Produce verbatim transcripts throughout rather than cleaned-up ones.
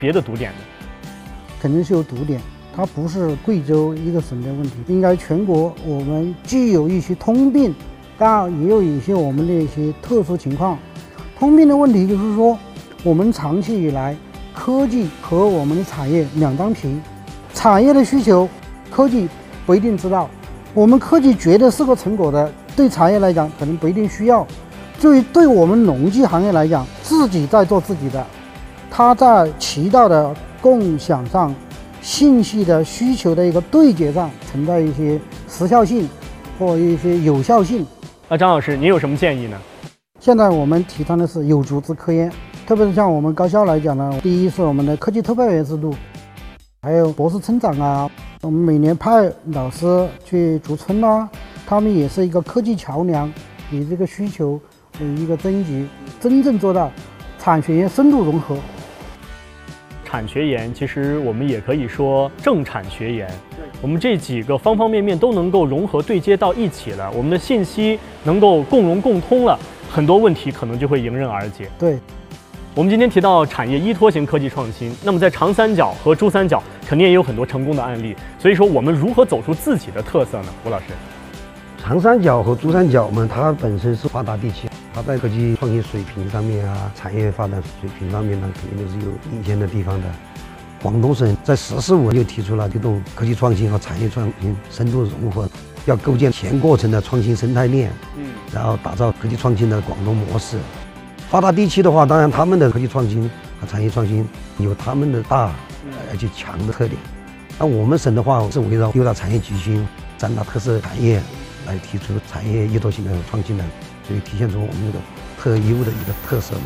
别的堵点呢？ 肯定是有堵点，它不是贵州一个省的问题，应该全国我们既有一些通病，但也有一些我们的一些特殊情况。通病的问题就是说，我们长期以来科技和我们的产业两张皮，产业的需求，科技不一定知道，我们科技觉得是个成果的，对产业来讲可能不一定需要。至于对我们农技行业来讲，自己在做自己的，它在渠道的共享上、信息的需求的一个对接上存在一些时效性或一些有效性。 那张老师，您有什么建议呢？ 现在我们提倡的是有组织科研，特别是像我们高校来讲呢，第一是我们的科技特派员制度，还有博士村长啊，我们每年派老师去驻村啊，他们也是一个科技桥梁，以这个需求的一个征集，真正做到产学研深度融合。 产学研其实我们也可以说政产学研，我们这几个方方面面都能够融合对接到一起了，我们的信息能够共融共通了，很多问题可能就会迎刃而解。 对， 我们今天提到产业依托型科技创新，那么在长三角和珠三角肯定也有很多成功的案例，所以说我们如何走出自己的特色呢？吴老师， 长三角和珠三角嘛，它本身是发达地区，它在科技创新水平上面啊，产业发展水平上面呢，肯定都是有领先的地方的。广东省在“十四五”就提出了推动科技创新和产业创新深度融合，要构建全过程的创新生态链，嗯，然后打造科技创新的广东模式。发达地区的话，当然他们的科技创新和产业创新有他们的大而且强的特点。那我们省的话是围绕六大产业集群、三大特色产业来提出产业依托型的创新的，所以体现出我们这个特优的一个特色嘛。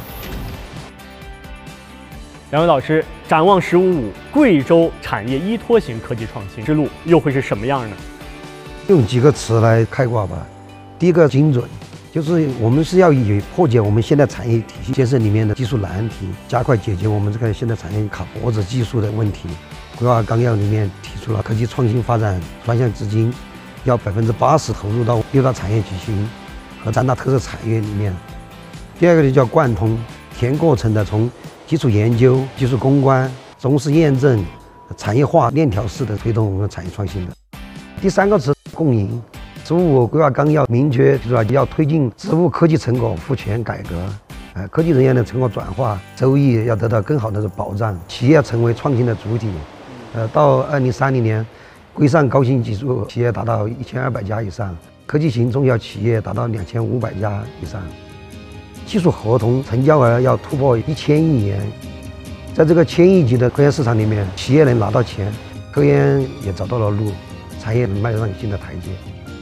两位老师，展望“十五五”，贵州产业依托型科技创新之路又会是什么样呢？ 用几个词来概括吧。第一个，精准，就是我们是要以破解我们现代产业体系建设里面的技术难题，加快解决我们这个现代产业卡脖子技术的问题。规划纲要里面提出了科技创新发展专项资金要百分之八十投入到六大产业集群和三大特色产业里面。第二个就叫贯通，全过程的从基础研究、技术攻关、中试验证、产业化链条式的推动我们的产业创新的。第三个词共赢，十五五规划纲要明确提出来要推进职务科技成果赋权改革，呃，科技人员的成果转化收益要得到更好的保障，企业成为创新的主体。呃，到二零三零年，规上高新技术企业达到一千二百家以上，科技型中小企业达到两千五百家以上。技术合同成交额要突破一千亿元，在这个千亿级的科研市场里面，企业能拿到钱，科研也找到了路，产业能迈上新的台阶。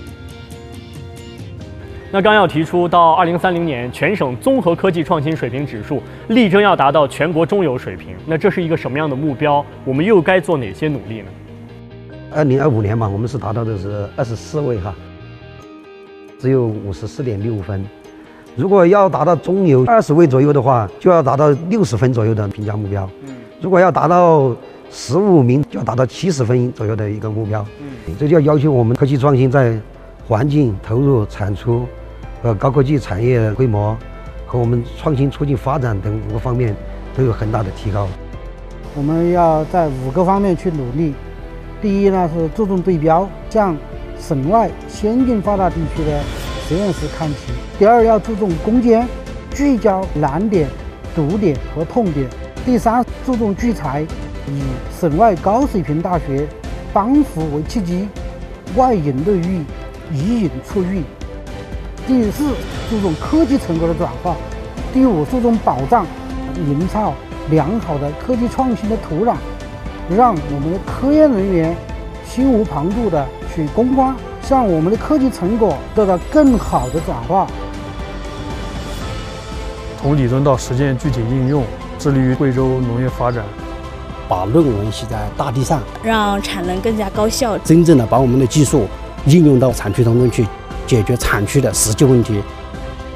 那纲要提出，到二零三零年，全省综合科技创新水平指数力争要达到全国中游水平。那这是一个什么样的目标？我们又该做哪些努力呢？ 二零二五年嘛，我们是达到的是二十四位哈，只有五十四点六分。如果要达到中游二十位左右的话，就要达到六十分左右的评价目标。嗯，如果要达到十五名，就要达到七十分左右的一个目标。嗯，这就要要求我们科技创新在环境、投入、产出和高科技产业规模和我们创新促进发展等五个方面都有很大的提高。 我们要在五个方面去努力。第一呢是注重对标，向省外先进发达地区的实验室看齐。第二，要注重攻坚，聚焦难点、堵点和痛点。第三，注重聚财，以省外高水平大学帮扶为契机，外引内育，以引出育。第四，注重科技成果的转化。第五，注重保障，营造良好的科技创新的土壤，让我们的科研人员心无旁骛地去攻关，让我们的科技成果得到更好的转化。 从理论到实践具体应用，致力于贵州农业发展。 把论文写在大地上， 让产能更加高效， 真正的把我们的技术应用到产区当中去，解决产区的实际问题。